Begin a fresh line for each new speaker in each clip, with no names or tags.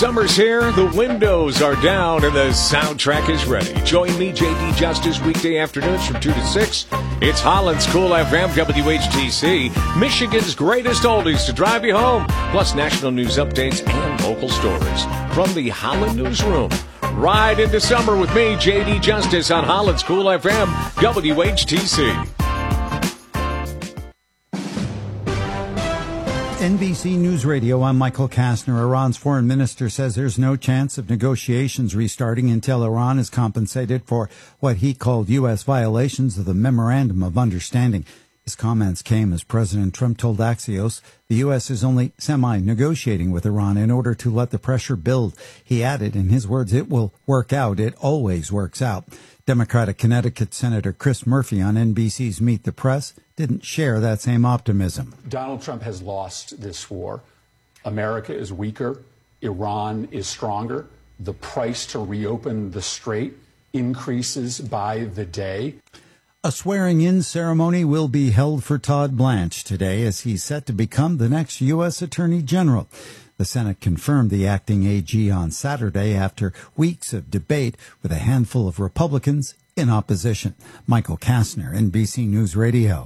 Summer's here, the windows are down, and the soundtrack is ready. Join me, J.D. Justice, weekday afternoons from 2 to 6. It's Holland's Cool FM, WHTC, Michigan's greatest oldies to drive you home, plus national news updates and local stories. From the Holland Newsroom, ride into summer with me, J.D. Justice, on Holland's Cool FM, WHTC.
NBC News Radio, I'm Michael Kastner. Iran's foreign minister says there's no chance of negotiations restarting until Iran is compensated for what he called U.S. violations of the Memorandum of Understanding. His comments came as President Trump told Axios the U.S. is only semi-negotiating with Iran in order to let the pressure build. He added, in his words, it will work out. It always works out. Democratic Connecticut Senator Chris Murphy on NBC's Meet the Press didn't share that same optimism.
Donald Trump has lost this war. America is weaker. Iran is stronger. The price to reopen the strait increases by the day.
A swearing-in ceremony will be held for Todd Blanche today as he's set to become the next U.S. Attorney General. The Senate confirmed the acting AG on Saturday after weeks of debate with a handful of Republicans in opposition. Michael Kastner, NBC News Radio.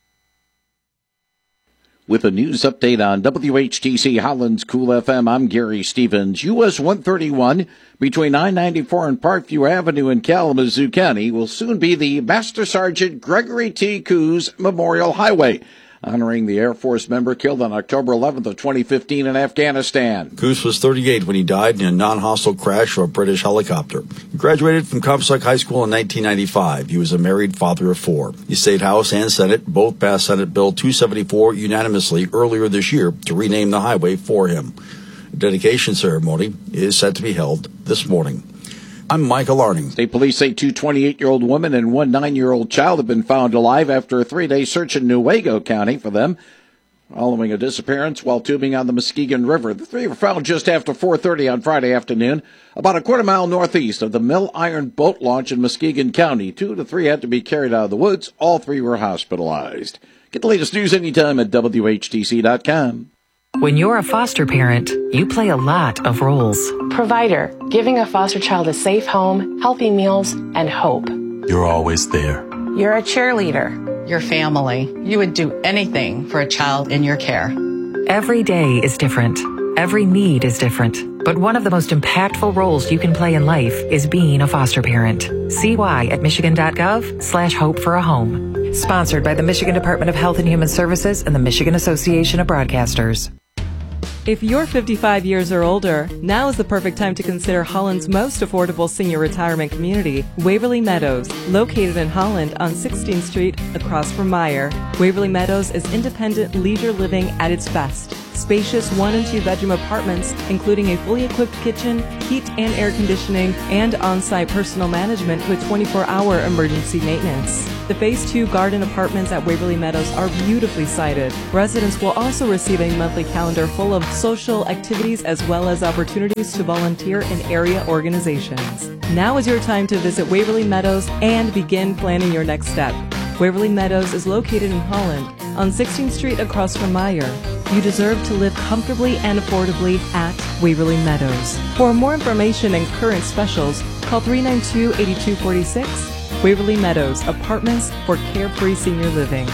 With a news update on WHTC Holland's Cool FM, I'm Gary Stevens. US 131 between I-94 and Parkview Avenue in Kalamazoo County will soon be the Master Sergeant Gregory T. Coos Memorial Highway, honoring the Air Force member killed on October 11th of 2015 in Afghanistan.
Coos was 38 when he died in a non-hostile crash of a British helicopter. He graduated from Comstock High School in 1995. He was a married father of 4. The State House and Senate both passed Senate Bill 274 unanimously earlier this year to rename the highway for him. A dedication ceremony is set to be held this morning. I'm Michael Arning.
State police say 2 28-year-old women and 1 9-year-old child have been found alive after a 3-day search in Newaygo County for them following a disappearance while tubing on the Muskegon River. The 3 were found just after 4:30 on Friday afternoon, about a quarter-mile northeast of the Mill Iron boat launch in Muskegon County. 2 to 3 had to be carried out of the woods. All 3 were hospitalized. Get the latest news anytime at WHTC.com.
When you're a foster parent, you play a lot of roles.
Provider, giving a foster child a safe home, healthy meals, and hope.
You're always there.
You're a cheerleader. Your family. You would do anything for a child in your care.
Every day is different. Every need is different. But one of the most impactful roles you can play in life is being a foster parent. See why at michigan.gov/hope for a home. Sponsored by the Michigan Department of Health and Human Services and the Michigan Association of Broadcasters.
If you're 55 years or older, now is the perfect time to consider Holland's most affordable senior retirement community, Waverly Meadows, located in Holland on 16th Street across from Meyer. Waverly Meadows is independent leisure living at its best. Spacious 1- and 2-bedroom apartments, including a fully equipped kitchen, heat and air conditioning, and on-site personal management with 24-hour emergency maintenance. The Phase 2 garden apartments at Waverly Meadows are beautifully sited. Residents will also receive a monthly calendar full of social activities as well as opportunities to volunteer in area organizations. Now is your time to visit Waverly Meadows and begin planning your next step. Waverly Meadows is located in Holland on 16th Street across from Meyer. You deserve to live comfortably and affordably at Waverly Meadows. For more information and current specials, call 392-8246. Waverly Meadows, apartments for carefree senior living.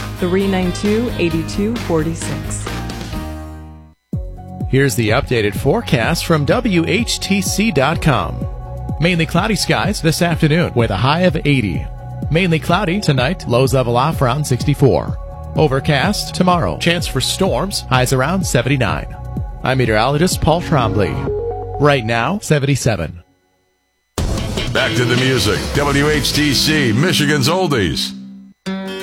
392-8246.
Here's the updated forecast from WHTC.com. Mainly cloudy skies this afternoon with a high of 80. Mainly cloudy tonight, lows level off around 64. Overcast tomorrow, chance for storms, highs around 79. I'm meteorologist Paul Trombley. Right now, 77.
Back to the music. WHTC, Michigan's Oldies.